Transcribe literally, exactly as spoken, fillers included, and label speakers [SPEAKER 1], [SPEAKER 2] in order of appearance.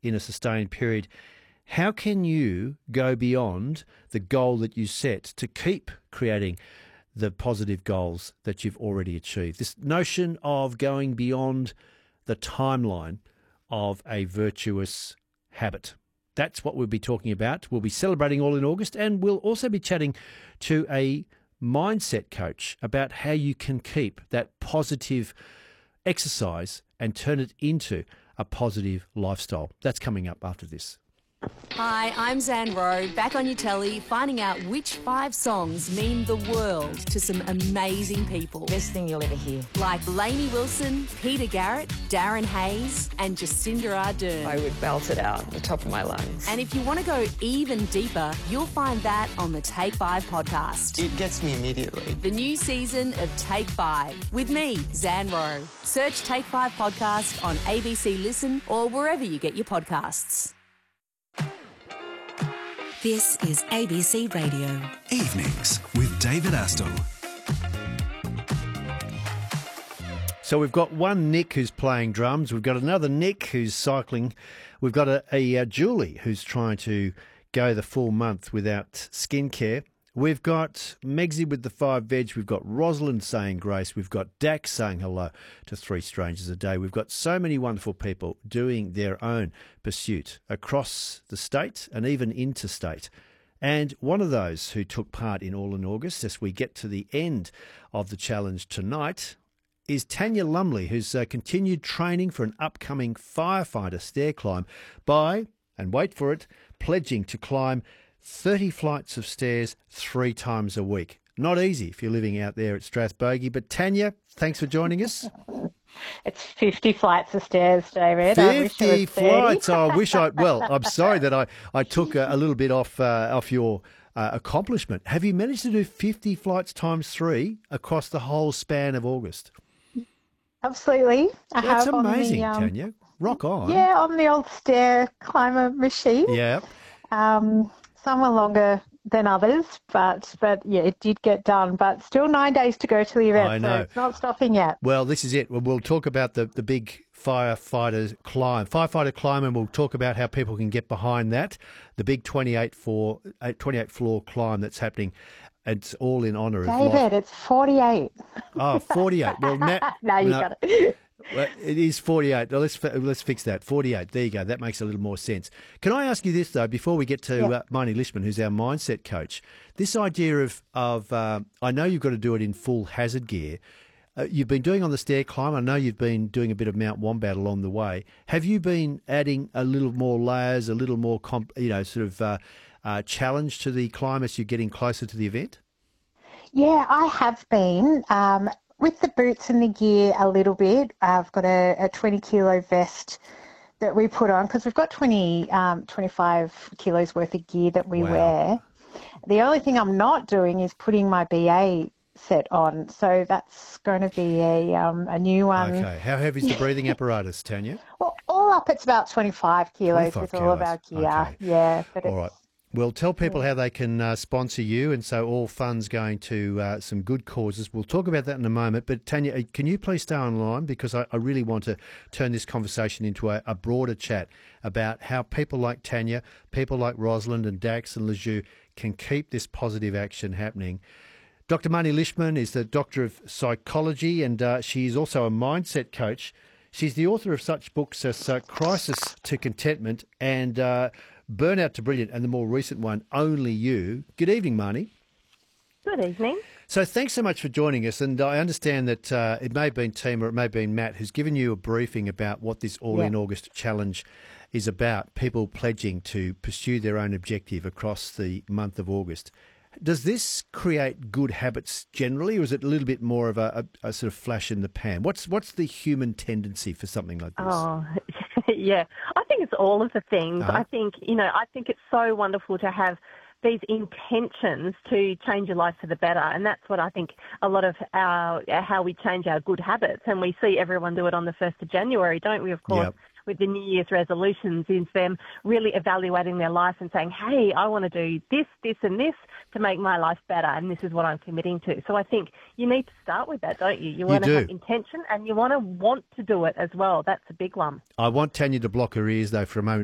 [SPEAKER 1] in a sustained period. How can you go beyond the goal that you set to keep creating the positive goals that you've already achieved? This notion of going beyond the timeline of a virtuous habit. That's what we'll be talking about. We'll be celebrating All in August, and we'll also be chatting to a mindset coach about how you can keep that positive exercise and turn it into a positive lifestyle. That's coming up after this.
[SPEAKER 2] Hi, I'm Zan Rowe, back on your telly, finding out which five songs mean the world to some amazing people.
[SPEAKER 3] Best thing you'll ever hear.
[SPEAKER 2] Like Lainey Wilson, Peter Garrett, Darren Hayes and Jacinda Ardern.
[SPEAKER 3] I would belt it out at the top of my lungs.
[SPEAKER 2] And if you want to go even deeper, you'll find that on the Take Five podcast.
[SPEAKER 4] It gets me immediately.
[SPEAKER 2] The new season of Take Five with me, Zan Rowe. Search Take Five podcast on A B C Listen or wherever you get your podcasts.
[SPEAKER 5] This is A B C Radio.
[SPEAKER 6] Evenings with David Astle.
[SPEAKER 1] So we've got one Nick who's playing drums. We've got another Nick who's cycling. We've got a, a, a Julie who's trying to go the full month without skincare. We've got Megsy with the five veg. We've got Rosalind saying grace. We've got Dax saying hello to three strangers a day. We've got so many wonderful people doing their own pursuit across the state and even interstate. And one of those who took part in All in August, as we get to the end of the challenge tonight, is Tanya Lumley, who's uh, continued training for an upcoming firefighter stair climb by, and wait for it, pledging to climb thirty flights of stairs three times a week. Not easy if you're living out there at Strathbogie. But Tanya, thanks for joining us.
[SPEAKER 7] It's fifty flights of stairs, David.
[SPEAKER 1] fifty flights. Oh, I wish I... Well, I'm sorry that I, I took a, a little bit off uh, off your uh, accomplishment. Have you managed to do fifty flights times three across the whole span of August?
[SPEAKER 7] Absolutely. I
[SPEAKER 1] That's
[SPEAKER 7] have
[SPEAKER 1] amazing,
[SPEAKER 7] on the, um,
[SPEAKER 1] Tanya. Rock on.
[SPEAKER 7] Yeah, on the old stair climber machine.
[SPEAKER 1] Yeah.
[SPEAKER 7] Um, some are longer than others, but but yeah, it did get done. But still nine days to go to the event,
[SPEAKER 1] I know.
[SPEAKER 7] so it's not stopping yet.
[SPEAKER 1] Well, this is it. We'll, we'll talk about the, the big firefighter climb, firefighter climb, and we'll talk about how people can get behind that. The big twenty-eight floor, twenty-eight floor climb that's happening. It's all in honour of
[SPEAKER 7] David,
[SPEAKER 1] life.
[SPEAKER 7] it's forty-eight.
[SPEAKER 1] Oh, forty-eight. Well, Nat,
[SPEAKER 7] no, you
[SPEAKER 1] no,
[SPEAKER 7] got it.
[SPEAKER 1] Well, it is forty-eight. Well, let's let's fix that. forty-eight. There you go. That makes a little more sense. Can I ask you this though, before we get to
[SPEAKER 7] Yeah.
[SPEAKER 1] uh, Marnie Lishman, who's our mindset coach? This idea of of uh, I know you've got to do it in full hazard gear. Uh, you've been doing on the stair climb. I know you've been doing a bit of Mount Wombat along the way. Have you been adding a little more layers, a little more, comp, you know, sort of uh, uh, challenge to the climb as you're getting closer to the event?
[SPEAKER 7] Yeah, I have been. Um, with the boots and the gear a little bit. I've got a, a twenty kilo vest that we put on because we've got twenty, um, twenty-five kilos worth of gear that we
[SPEAKER 1] Wow.
[SPEAKER 7] wear. The only thing I'm not doing is putting my B A set on. So that's going to be a um, a new one.
[SPEAKER 1] Okay. How heavy is the breathing apparatus, Tanya?
[SPEAKER 7] Well, all up it's about twenty-five kilos
[SPEAKER 1] twenty-five
[SPEAKER 7] with all of our
[SPEAKER 1] kilos.
[SPEAKER 7] gear.
[SPEAKER 1] Okay.
[SPEAKER 7] Yeah. But
[SPEAKER 1] All
[SPEAKER 7] it's,
[SPEAKER 1] right. Well, tell people how they can uh, sponsor you, and so all funds going to uh, some good causes. We'll talk about that in a moment. But Tanya, uh, can you please stay online, because I, I really want to turn this conversation into a, a broader chat about how people like Tanya, people like Rosalind and Dax and Lejeune can keep this positive action happening. Doctor Marnie Lishman is the Doctor of Psychology, and uh, she is also a mindset coach. She's the author of such books as uh, Crisis to Contentment and uh, Burnout to Brilliant, and the more recent one, Only You. Good evening, Marnie.
[SPEAKER 8] Good evening.
[SPEAKER 1] So thanks so much for joining us, and I understand that uh, it may have been Team or it may have been Matt who's given you a briefing about what this All in
[SPEAKER 7] Yeah.
[SPEAKER 1] August challenge is about, people pledging to pursue their own objective across the month of August. Does this create good habits generally, or is it a little bit more of a, a, a sort of flash in the pan? What's what's the human tendency for something like this?
[SPEAKER 8] Oh, yeah. I think it's all of the things.
[SPEAKER 1] Uh-huh.
[SPEAKER 8] I think, you know, I think it's so wonderful to have these intentions to change your life for the better. And that's what I think a lot of our, how we change our good habits. And we see everyone do it on the first of January, don't we, of course?
[SPEAKER 1] Yep.
[SPEAKER 8] With the New Year's resolutions, is them really evaluating their life and saying, hey, I want to do this, this and this to make my life better, and this is what I'm committing to. So I think you need to start with that, don't you? You want
[SPEAKER 1] do.
[SPEAKER 8] to have intention, and you want to want to do it as well. That's a big one.
[SPEAKER 1] I want Tanya to block her ears, though, for a moment.